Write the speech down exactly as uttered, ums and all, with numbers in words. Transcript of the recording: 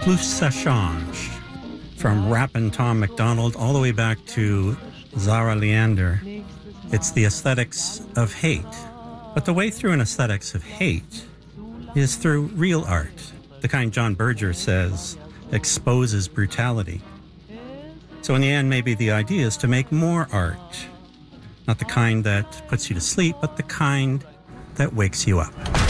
Plus ça change. From Rappin' Tom MacDonald all the way back to Zara Leander, it's the aesthetics of hate. But the way through an aesthetics of hate is through real art, the kind John Berger says exposes brutality. So in the end, maybe the idea is to make more art. Not the kind that puts you to sleep, but the kind that wakes you up.